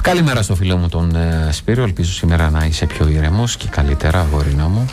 Καλημέρα στο φίλο μου τον Σπύρο. Ελπίζω σήμερα να είσαι πιο ήρεμος και καλύτερα, αγόρινα μου.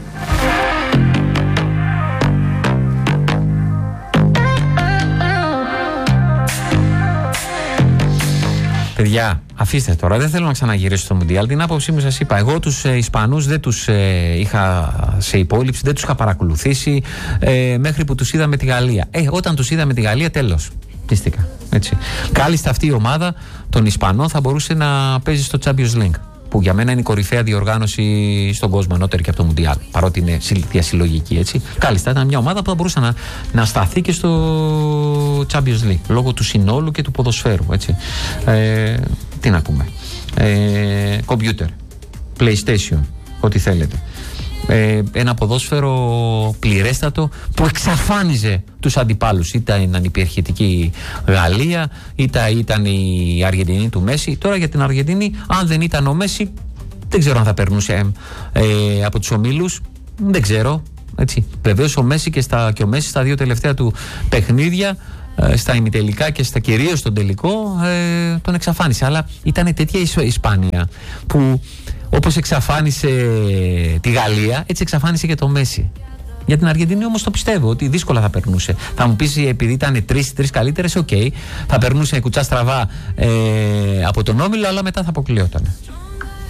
Παιδιά, αφήστε τώρα, δεν θέλω να ξαναγυρίσω στο Μουντιάλ. Την άποψή μου σας είπα. Εγώ τους Ισπανούς δεν τους είχα σε υπόλοιψη, δεν τους είχα παρακολουθήσει μέχρι που τους είδα με τη Γαλλία. Όταν τους είδα με τη Γαλλία, τέλος. Πίστηκα. Έτσι. Κάλλιστα αυτή η ομάδα των Ισπανών θα μπορούσε να παίζει στο Champions League, που για μένα είναι η κορυφαία διοργάνωση στον κόσμο, ανώτερη και από το Μουντιάλ, παρότι είναι διασυλλογική, έτσι. Κάλλιστα ήταν μια ομάδα που θα μπορούσε να σταθεί και στο Champions League, λόγω του συνόλου και του ποδοσφαίρου, έτσι. Τι να πούμε. Computer, PlayStation, ό,τι θέλετε. Ένα ποδόσφαιρο πληρέστατο που εξαφάνιζε τους αντιπάλους. Είτε ήταν η υπερχητική Γαλλία, είτε ήταν η Αργεντινή του Μέση. Τώρα για την Αργεντινή, αν δεν ήταν ο Μέση, δεν ξέρω αν θα περνούσε από τους ομίλους. Δεν ξέρω. Βεβαίως ο Μέση και ο Μέση στα δύο τελευταία του παιχνίδια, στα ημιτελικά και κυρίως στον τελικό, τον εξαφάνισε. Αλλά ήταν τέτοια η Ισπανία που, όπως εξαφάνισε τη Γαλλία, έτσι εξαφάνισε και το Μέση. Για την Αργεντινή όμως το πιστεύω ότι δύσκολα θα περνούσε. Θα μου πεις, επειδή ήταν τρεις καλύτερες, θα περνούσε κουτσά στραβά από τον όμιλο, αλλά μετά θα αποκλειόταν.